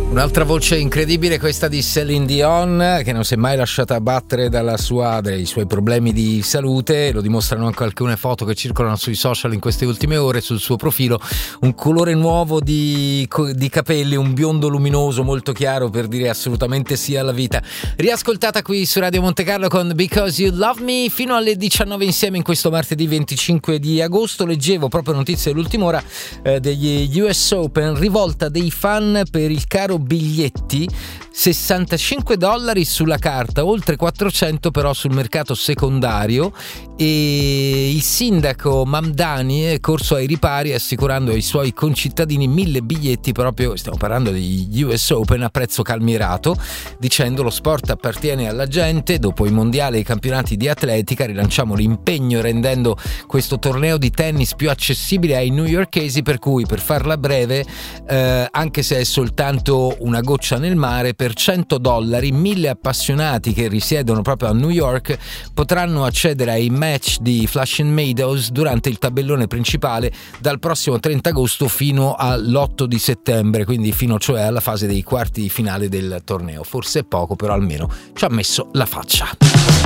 Un'altra voce incredibile, questa di Céline Dion, che non si è mai lasciata abbattere dai suoi problemi di salute. Lo dimostrano anche alcune foto che circolano sui social in queste ultime ore. Sul suo profilo un colore nuovo di capelli, un biondo luminoso molto chiaro, per dire assolutamente sì alla vita. Riascoltata qui su Radio Monte Carlo con Because You Love Me fino alle 19 insieme in questo martedì 25 di agosto. Leggevo proprio notizie dell'ultima ora degli US Open, rivolta dei fan per il caro biglietti, $65 sulla carta, oltre 400 però sul mercato secondario, e il sindaco Mamdani è corso ai ripari assicurando ai suoi concittadini 1000 biglietti, proprio stiamo parlando di US Open, a prezzo calmierato, dicendo: lo sport appartiene alla gente, dopo i mondiali e i campionati di atletica rilanciamo l'impegno rendendo questo torneo di tennis più accessibile ai newyorkesi, per cui, per farla breve, anche se è soltanto una goccia nel mare, per $100 1000 appassionati che risiedono proprio a New York potranno accedere ai match di Flushing Meadows durante il tabellone principale dal prossimo 30 agosto fino all'8 di settembre, quindi fino cioè alla fase dei quarti di finale del torneo. Forse è poco, però almeno ci ha messo la faccia.